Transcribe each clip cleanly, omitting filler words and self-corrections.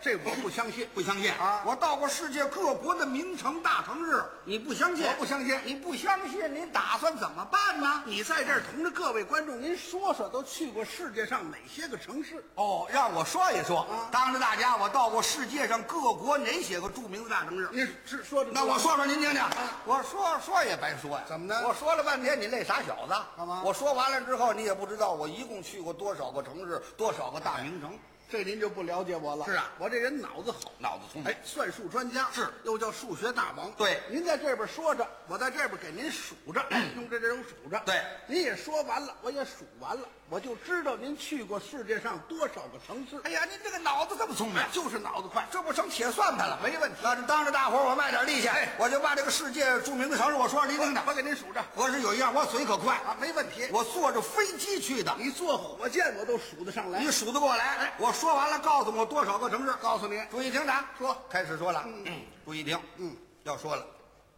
这我不相信， 不相信啊！ 我到过世界各国的名城大城市，你不相信？ 我不相信。 你不相信，你打算怎么办呢？ 你在这儿同着各位观众，您说说都去过世界上哪些个城市？ 哦，让我说一说。 啊当着大家，我到过世界上各国哪些个著名的大城市？ 您是说的？ 那我说说您听听。我说也白说呀。 怎么呢？ 我说了半天，你那傻小子， 干嘛？ 我说完了之后，你也不知道我一共去过多少个城市，多少个大名城。 这您就不了解我了。 是啊， 我这人脑子好， 脑子聪明。 哎，算术专家是， 又叫数学大王。 对， 您在这边说着，我在这边给您数着，用这种数着。 对， 您也说完了，我也数完了，我就知道您去过世界上多少个城市。 哎呀，您这个脑子这么聪明， 就是脑子快， 这不成铁算盘了？ 没问题。 那当着大伙儿我卖点力气，我就把这个世界著名的城市我说说您听听。 我给您数着。 可是有一样，我嘴可快啊，没问题。 我坐着飞机去的， 你坐火箭我都数得上来， 你数得过来？我说完了，告诉我多少个城市？ 告诉你， 注意听着， 说， 开始说了。注意听，要说了。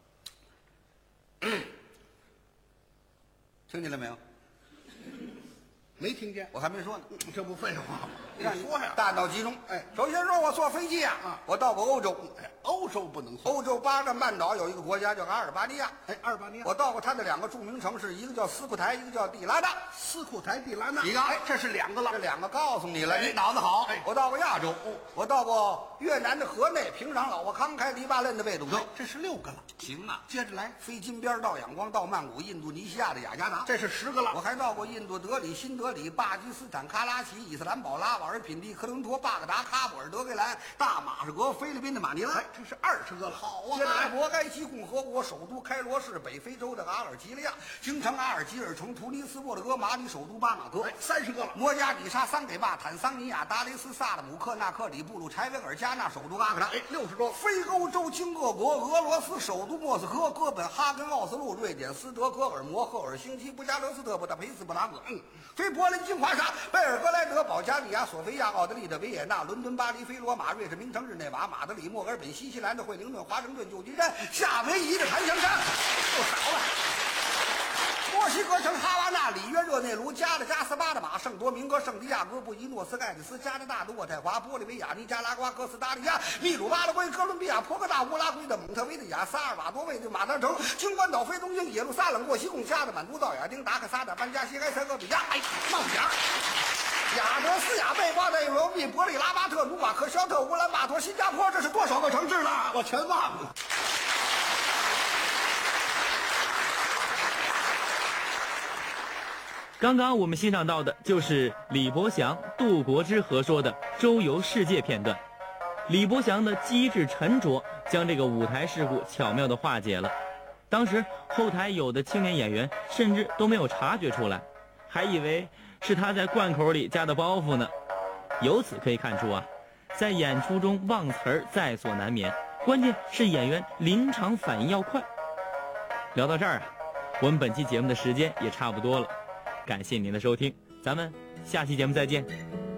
听见了没有？ 没听见？ 我还没说呢。 这不废话吗？你让说呀， 大脑集中。 哎， 首先说我坐飞机啊，我到过欧洲。 欧洲不能算。 欧洲巴干半岛有一个国家叫阿尔巴尼亚。 哎，阿尔巴尼亚， 我到过它的两个著名城市，一个叫斯库台，一个叫蒂拉纳。 斯库台蒂拉纳， 一个， 哎，这是两个了。 这两个告诉你了， 哎你脑子好。 哎我到过亚洲，我到过越南的河内、平壤、老挝、康开、黎巴嫩的贝鲁特， 这是6个了。 行啊。 接着来， 飞金边到仰光到曼谷，印度尼西亚的雅加达， 这是10个了。 我还到过印度德里、新德里、巴基斯坦卡拉奇、伊斯兰堡、拉瓦尔品地、科伦坡、巴格达、喀布尔、德黑兰、大马士革、菲律宾的马尼拉， 哎，这是20个了。 好啊！ 接着来， 阿拉伯埃及共和国首都开罗市，北非洲的阿尔及利亚，京城阿尔及尔城，突尼斯莫德哥，马里首都巴马哥， 哎，30个了。 摩加迪沙、桑给坝、坦桑尼亚、达雷斯、萨勒姆、克纳克里布鲁、柴维尔加纳首都阿克拉， 哎，60多。 非欧洲经俄国，俄罗斯首都莫斯科，哥本哈根、奥斯陆、瑞典斯德哥尔摩、赫尔辛基、布加勒斯特、布达佩斯、布拉格，非柏林、金华沙、贝尔格莱德、保加利亚、索菲亚、奥地利的维也纳、伦敦、巴黎、非罗马、瑞士名城日内瓦、马德里、墨尔本、新西兰的惠灵顿、华盛顿、旧金山、夏威夷的檀香山，不少了。墨西哥城哈瓦那、里约热内卢、加的加斯巴的马、圣多明哥、圣地亚哥、布宜诺斯盖蒂斯、加拿大的渥太华、玻利维亚、尼加拉瓜、哥斯达黎加、秘鲁、巴拉圭、哥伦比亚、波哥大、乌拉圭的蒙特维利亚、萨尔瓦多卫的马德城、金关岛、非东京、耶路撒冷、过西贡、加的满都、道亚丁、达克萨的班加西、埃塞俄比亚，哎，冒险儿。亚德斯亚贝巴内罗毕、伯利拉巴特、努瓦克肖特、乌兰巴托、新加坡，这是多少个城市了？ 我全忘了。 刚刚我们欣赏到的就是李伯祥、杜国之合说的周游世界片段。李伯祥的机智沉着将这个舞台事故巧妙地化解了。当时后台有的青年演员甚至都没有察觉出来，还以为是他在贯口里加的包袱呢。由此可以看出啊，在演出中忘词儿在所难免，关键是演员临场反应要快。聊到这儿啊，我们本期节目的时间也差不多了，感谢您的收听，咱们下期节目再见。